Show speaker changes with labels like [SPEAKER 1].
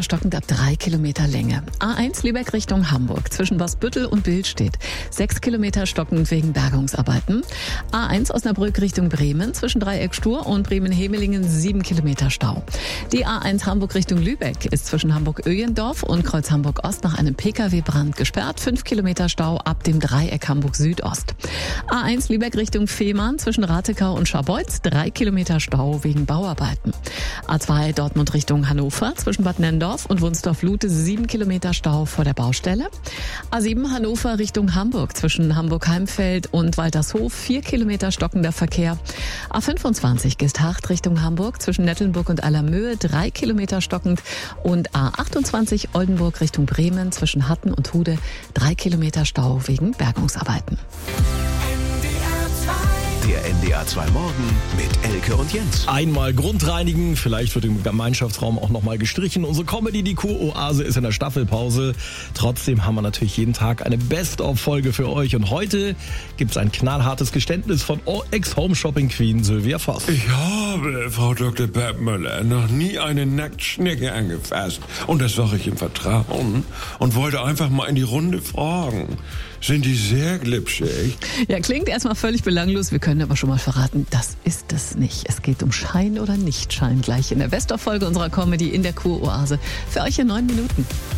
[SPEAKER 1] stockend ab 3 Kilometer Länge. A1 Lübeck Richtung Hamburg zwischen Bosbüttel und Billstedt. 6 Kilometer stockend wegen Bergungsarbeiten. A1 Osnabrück Richtung Bremen zwischen Dreieck Stur und Bremen-Hemelingen 7 Kilometer Stau. Die A1 Hamburg Richtung Lübeck ist zwischen Hamburg-Öjendorf und Kreuz Hamburg-Ost nach einem Pkw-Brand gesperrt. 5 Kilometer Stau ab dem Dreieck Hamburg Südost. A1 Lübeck Richtung Fehmarn zwischen Ratekau und Scharbeutz 3 Kilometer Stau wegen Bauarbeiten. A2 Dortmund Richtung Hannover zwischen Bad Nenndorf und Wunsdorf-Lute 7 Kilometer Stau vor der Baustelle. A7 Hannover Richtung Hamburg zwischen Hamburg-Heimfeld und Waltershof 4 Kilometer stockender Verkehr. A25 Geesthacht Richtung Hamburg zwischen Nettelnburg und Allermöhe 3 Kilometer stockend und A28 Oldenburg Richtung Bremen zwischen Hatten und Hude 3 Kilometer Stau wegen Bergungsarbeiten.
[SPEAKER 2] Der NDR 2 Morgen mit Elke und Jens.
[SPEAKER 3] Einmal grundreinigen, vielleicht wird im Gemeinschaftsraum auch nochmal gestrichen. Unsere Comedy, die Kuroase, ist in der Staffelpause. Trotzdem haben wir natürlich jeden Tag eine Best-of-Folge für euch. Und heute gibt's ein knallhartes Geständnis von Ex-Home-Shopping-Queen Sylvia Voss.
[SPEAKER 4] Ich habe, Frau Dr. Peppmüller, noch nie eine Nacktschnecke angefasst. Und das sage ich im Vertrauen. Und wollte einfach mal in die Runde fragen. Sind die sehr glitschig?
[SPEAKER 1] Ja, klingt erstmal völlig belanglos. Wir können aber schon mal verraten, das ist es nicht. Es geht um Schein oder Nichtschein gleich in der Best-of-Folge unserer Comedy in der Kuroase. Für euch in 9 Minuten.